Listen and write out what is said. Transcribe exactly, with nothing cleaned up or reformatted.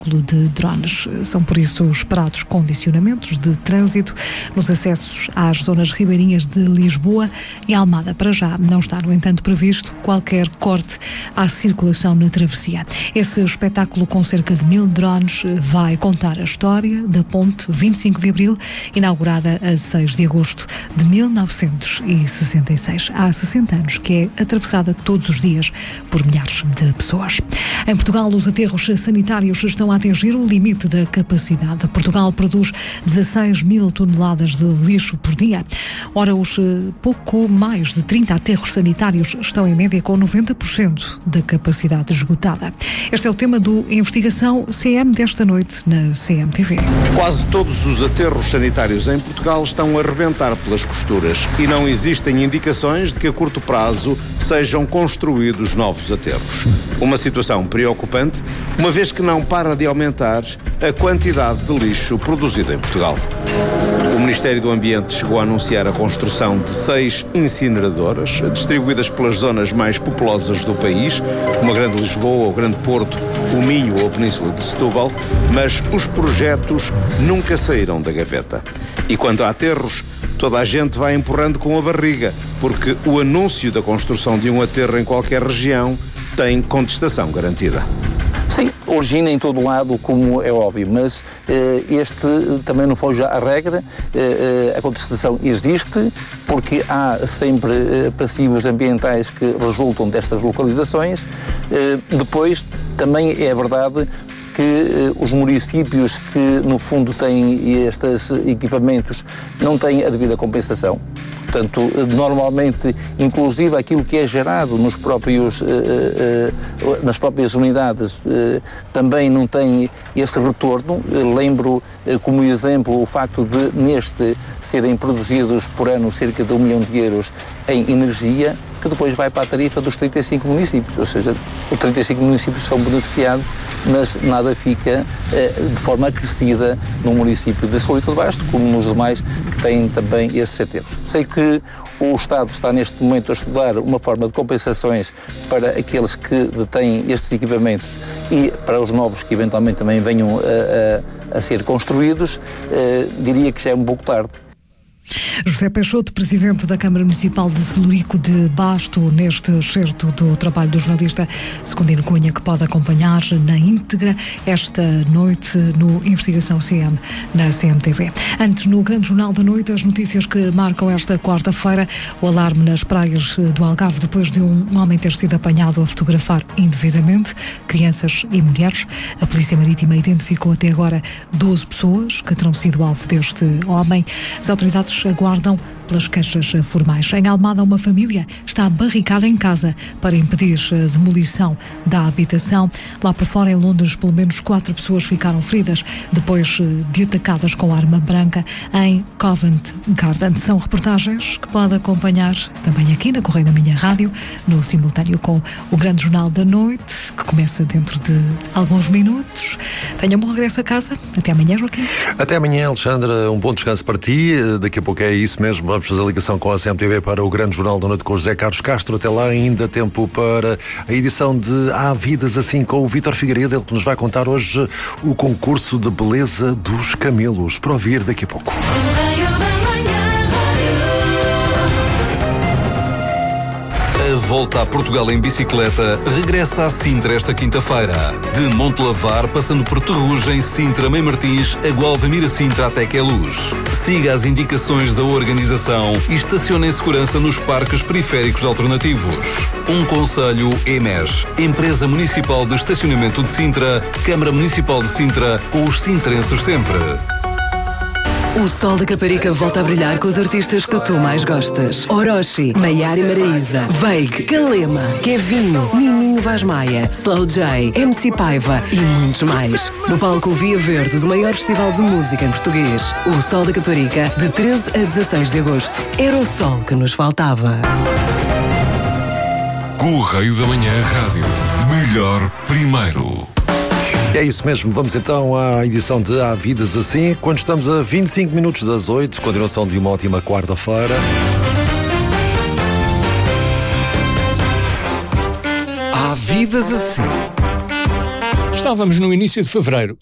de drones. São por isso esperados condicionamentos de trânsito nos acessos às zonas ribeirinhas de Lisboa e Almada. Para já não está, no entanto, previsto qualquer corte à circulação na travessia. Esse espetáculo com cerca de mil drones vai contar a história da ponte vinte e cinco de Abril, inaugurada a seis de agosto de mil novecentos e sessenta e seis. Há sessenta anos que é atravessada todos os dias por milhares de pessoas. Em Portugal, os aterros sanitários estão a atingir o limite da capacidade. Portugal produz dezasseis mil toneladas de lixo por dia. Ora, os pouco mais de trinta aterros sanitários estão em média com noventa por cento da capacidade esgotada. Este é o tema do Investigação C M desta noite na C M T V. Quase todos os aterros sanitários em Portugal estão a rebentar pelas costuras e não existem indicações de que a curto prazo sejam construídos novos aterros. Uma situação preocupante, uma vez que não para de aumentar a quantidade de lixo produzido em Portugal. O Ministério do Ambiente chegou a anunciar a construção de seis incineradoras, distribuídas pelas zonas mais populosas do país, como a Grande Lisboa, o Grande Porto, o Minho ou a Península de Setúbal, mas os projetos nunca saíram da gaveta. E quanto a aterros, toda a gente vai empurrando com a barriga, porque o anúncio da construção de um aterro em qualquer região tem contestação garantida. Sim, origina em todo lado, como é óbvio, mas eh, este também não foi já a regra. Eh, a contestação existe porque há sempre eh, passivos ambientais que resultam destas localizações. Eh, depois, também é verdade que eh, os municípios que, no fundo, têm estes equipamentos não têm a devida compensação. Portanto, normalmente, inclusive aquilo que é gerado nos próprios, eh, eh, nas próprias unidades eh, também não tem esse retorno. Lembro eh, como exemplo o facto de neste serem produzidos por ano cerca de um milhão de euros em energia, que depois vai para a tarifa dos trinta e cinco municípios, ou seja, os trinta e cinco municípios são beneficiados, mas nada fica eh, de forma acrescida no município de São Luís de Basto, como nos demais que têm também estes aterros. Sei que o Estado está neste momento a estudar uma forma de compensações para aqueles que detêm estes equipamentos e para os novos que eventualmente também venham a, a, a ser construídos. Eh, diria que já é um pouco tarde. José Peixoto, presidente da Câmara Municipal de Celurico de Basto, neste excerto do trabalho do jornalista Secundino Cunha, que pode acompanhar na íntegra esta noite no Investigação C M na C M T V. Antes, no Grande Jornal da Noite, as notícias que marcam esta quarta-feira, o alarme nas praias do Algarve depois de um homem ter sido apanhado a fotografar indevidamente crianças e mulheres. A Polícia Marítima identificou até agora doze pessoas que terão sido alvo deste homem. As autoridades aguardam pelas queixas formais. Em Almada, uma família está barricada em casa para impedir a demolição da habitação. Lá por fora, em Londres, pelo menos quatro pessoas ficaram feridas depois de atacadas com arma branca em Covent Garden. São reportagens que pode acompanhar também aqui na Correio da Minha Rádio, no simultâneo com o Grande Jornal da Noite, que começa dentro de alguns minutos. Tenha um bom regresso a casa. Até amanhã, Joaquim. Até amanhã, Alexandra. Um bom descanso para ti. Daqui a pouco é isso mesmo. Vamos fazer a ligação com a C M T V para o Grande Jornal da Noite com o José Carlos Castro. Até lá ainda tempo para a edição de Há Vidas Assim com o Vítor Figueiredo, ele que nos vai contar hoje o concurso de beleza dos camelos. Para ouvir daqui a pouco. A volta a Portugal em bicicleta regressa a Sintra esta quinta-feira. De Montelavar, passando por Terrugem, Sintra, Mãe Martins, a Gualvamira Sintra até Queluz. Siga as indicações da organização e estacione em segurança nos parques periféricos alternativos. Um conselho E M E S, Empresa Municipal de Estacionamento de Sintra, Câmara Municipal de Sintra, com os sintrenses sempre. O Sol da Caparica volta a brilhar com os artistas que tu mais gostas. Orochi, Maiara e Maraíza, Veig, Calema, Kevinho, Nininho Vaz Maia, Slow J, M C Paiva e muitos mais. No palco Via Verde do maior festival de música em português. O Sol da Caparica, de treze a dezasseis de agosto. Era o sol que nos faltava. Correio da Manhã Rádio. Melhor primeiro. É isso mesmo, vamos então à edição de Há Vidas Assim, quando estamos a vinte e cinco minutos das oito, continuação de uma ótima quarta-feira. Há Vidas Assim. Está estávamos no início de fevereiro